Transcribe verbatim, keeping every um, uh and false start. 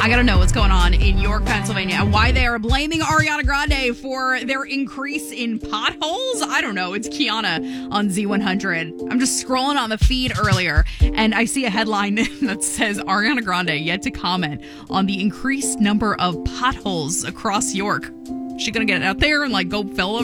I got to know what's going on in York, Pennsylvania, and why they are blaming Ariana Grande for their increase in potholes. I don't know. It's Kiana on Z one hundred. I'm just scrolling on the feed earlier, and I see a headline that says Ariana Grande yet to comment on the increased number of potholes across York. She gonna get out there and like go fill